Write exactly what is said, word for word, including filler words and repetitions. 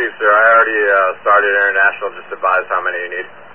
Copy, sir. I already uh, started international. Just advise how many you need.